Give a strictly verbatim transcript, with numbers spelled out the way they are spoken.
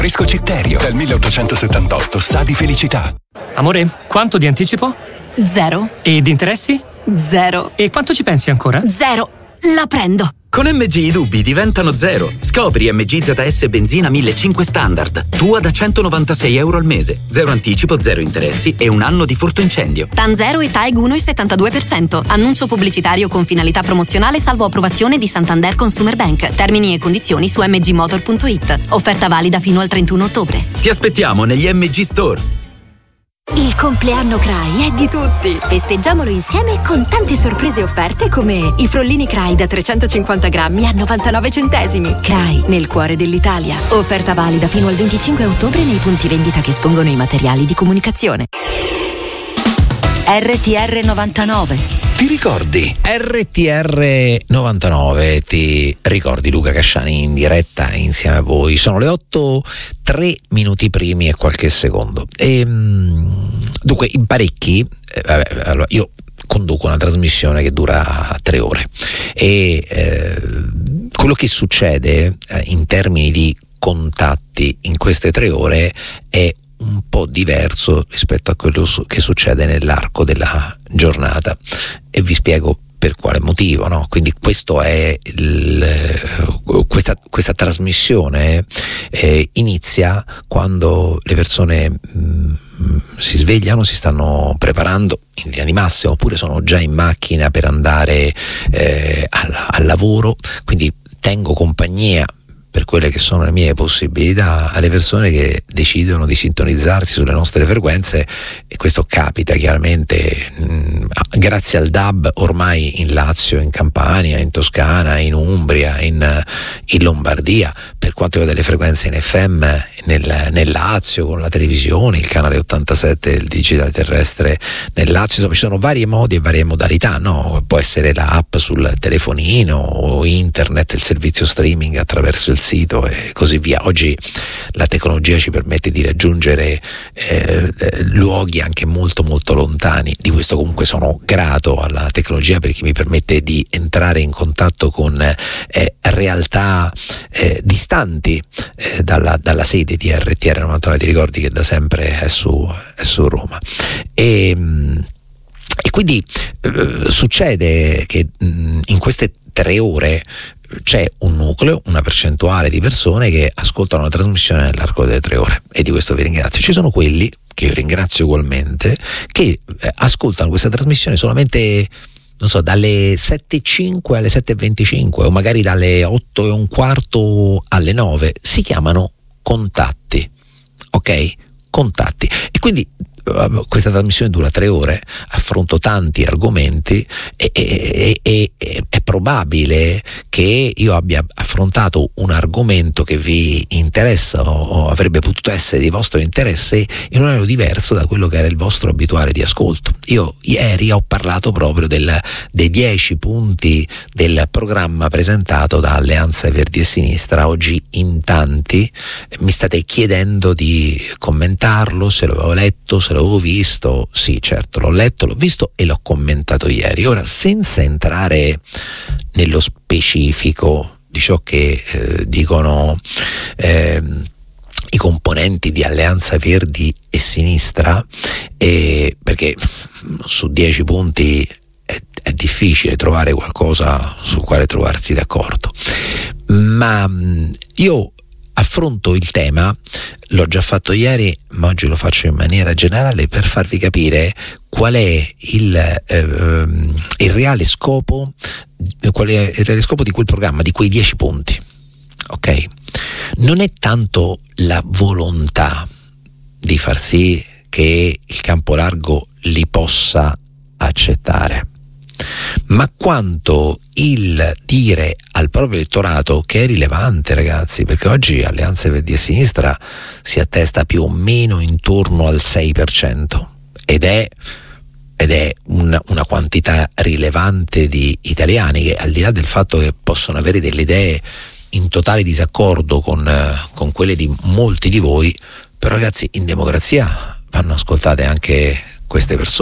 Prisco Citterio, dal milleottocentosettantotto, sa di felicità. Amore, quanto di anticipo? Zero. E di interessi? Zero. E quanto ci pensi ancora? Zero. La prendo. Con M G i dubbi diventano zero. Scopri M G Z S benzina millecinquecento standard. Tua da centonovantasei euro al mese. Zero anticipo, zero interessi e un anno di furto incendio. TAN zero e TAEG uno virgola settantadue per cento. Annuncio pubblicitario con finalità promozionale salvo approvazione di Santander Consumer Bank. Termini e condizioni su m g motor punto i t. Offerta valida fino al trentuno ottobre. Ti aspettiamo negli M G Store. Il compleanno C R A I è di tutti. Festeggiamolo insieme con tante sorprese offerte come i frollini C R A I da trecentocinquanta grammi a novantanove centesimi. C R A I, nel cuore dell'Italia. Offerta valida fino al venticinque ottobre nei punti vendita che espongono i materiali di comunicazione. R T R novantanove. Ti ricordi? R T R novantanove, ti ricordi Luca Casciani in diretta insieme a voi? Sono le otto, tre minuti primi e qualche secondo. E, dunque, in parecchi, eh, vabbè, allora, io conduco una trasmissione che dura tre ore e eh, quello che succede eh, in termini di contatti in queste tre ore è un po' diverso rispetto a quello che succede nell'arco della giornata e vi spiego per quale motivo, no? Quindi questo è il, questa, questa trasmissione eh, inizia quando le persone mh, si svegliano, si stanno preparando in linea di massima oppure sono già in macchina per andare eh, al, al lavoro, quindi tengo compagnia per quelle che sono le mie possibilità alle persone che decidono di sintonizzarsi sulle nostre frequenze, e questo capita chiaramente mh, grazie al D A B ormai in Lazio, in Campania, in Toscana, in Umbria, in, in Lombardia, per quanto riguarda le frequenze in F M nel, nel Lazio con la televisione, il canale ottantasette del digitale terrestre nel Lazio. Insomma, ci sono vari modi e varie modalità, no? Può essere la app sul telefonino o internet, il servizio streaming attraverso il sito e così via. Oggi la tecnologia ci permette di raggiungere eh, luoghi anche molto molto lontani. Di questo comunque sono grato alla tecnologia, perché mi permette di entrare in contatto con eh, realtà eh, distanti eh, dalla, dalla sede di R T R novantanove. Ti ricordi che da sempre è su, è su Roma e, e quindi eh, succede che mh, in queste tre ore c'è un nucleo, una percentuale di persone che ascoltano la trasmissione nell'arco delle tre ore, e di questo vi ringrazio. Ci sono quelli, che io ringrazio ugualmente, che eh, ascoltano questa trasmissione solamente, non so, dalle sette e cinque alle sette e venticinque o magari dalle otto e un quarto alle nove. Si chiamano contatti, ok? Contatti. E quindi questa trasmissione dura tre ore, affronto tanti argomenti e, e, e, e è probabile che io abbia affrontato un argomento che vi interessa o avrebbe potuto essere di vostro interesse in un orario diverso da quello che era il vostro abituale di ascolto. Io ieri ho parlato proprio del, dei dieci punti del programma presentato da Alleanza Verdi e Sinistra. Oggi in tanti mi state chiedendo di commentarlo, se l'avevo letto, se l'avevo visto. Sì, certo, l'ho letto, l'ho visto e l'ho commentato ieri. Ora, senza entrare nello specifico di ciò che eh, dicono eh, i componenti di Alleanza Verdi e Sinistra, eh, perché su dieci punti è, è difficile trovare qualcosa sul quale trovarsi d'accordo, ma io affronto il tema, l'ho già fatto ieri, ma oggi lo faccio in maniera generale per farvi capire qual è il, eh, il reale scopo, qual è il reale scopo di quel programma, di quei dieci punti. Ok? Non è tanto la volontà di far sì che il campo largo li possa accettare, ma quanto il dire al proprio elettorato, che è rilevante, ragazzi, perché oggi Alleanza Verdi e Sinistra si attesta più o meno intorno al sei per cento ed è ed è una, una quantità rilevante di italiani che, al di là del fatto che possono avere delle idee in totale disaccordo con, con quelle di molti di voi, però ragazzi, in democrazia vanno ascoltate anche queste persone.